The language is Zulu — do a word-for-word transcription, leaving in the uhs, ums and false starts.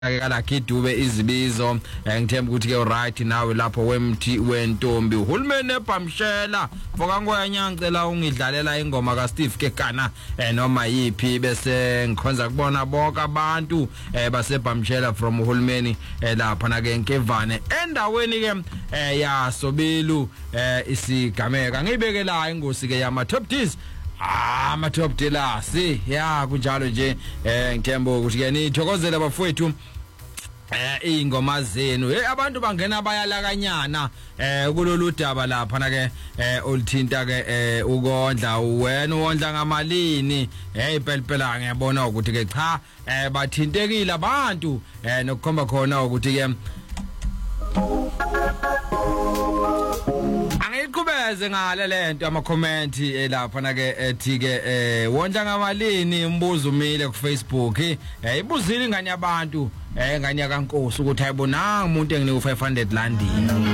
ke kala khidube izibizo ngithemba ukuthi ke right nawe lapho wemthi wentombi uhulumeni ebhamshela foka ngoyanyancela ungidlalela ingoma ka Steve Kekana noma yipi bese ngikhonza kubona bonke abantu basebhamshela from uhulumeni lapha na ke Nkevane endaweni ke ya Sobilu isigameka ngibekela ingosi ke yama top Ds Ah ma top dealers ya kunjalo nje eh ngithemba ukuthi ke nithokozela bafowethu eh ingoma zenu hey abantu bangena bayalakanyana eh kulolu daba lapha na ke eh olithinta ke eh ukondla wena uwondla ngamalini hey phela ngiyabona ukuthi ke cha eh bathintekile abantu eh nokukhomba khona ukuthi ke Angikubeze ngale lento ama comment lapha na ke ethi ke eh wondla ngamalini imbuzo umile ku Facebook eh ibuzile ingane yabantu eh ngane yakankosi ukuthi ayibonanga umuntu enginike u five hundred rand.